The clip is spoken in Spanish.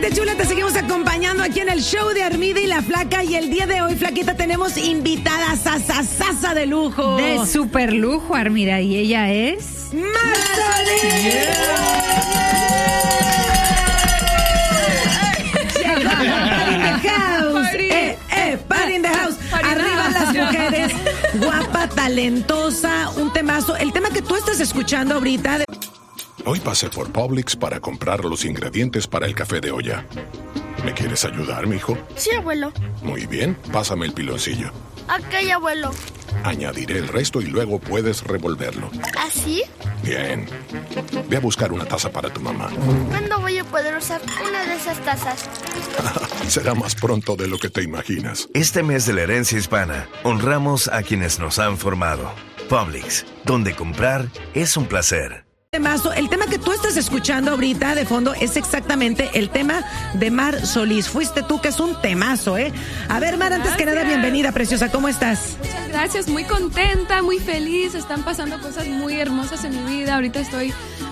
gente chula, te seguimos acompañando aquí en el show de Armida y la Flaca. Y el día de hoy, Flaquita, tenemos invitada sasa de lujo. De super lujo, Armida. Y ella es... ¡Mar Solís! Party in the house. Arriba las mujeres. Guapa, talentosa, un temazo. El tema que tú estás escuchando ahorita... Hoy pasé por Publix para comprar los ingredientes para el café de olla. ¿Me quieres ayudar, mijo? Sí, abuelo. Muy bien, pásame el piloncillo. Ok, abuelo. Añadiré el resto y luego puedes revolverlo. ¿Así? Bien. Ve a buscar una taza para tu mamá. ¿Cuándo voy a poder usar una de esas tazas? Será más pronto de lo que te imaginas. Este mes de la herencia hispana, honramos a quienes nos han formado. Publix, donde comprar es un placer. Temazo. El tema que tú estás escuchando ahorita de fondo es exactamente el tema de Mar Solís. Fuiste tú, que es un temazo, ¿eh? A ver, Mar, antes que nada, bienvenida, preciosa. ¿Cómo estás? Muchas gracias, muy contenta, muy feliz. Están pasando cosas muy hermosas en mi vida. Ahorita estoy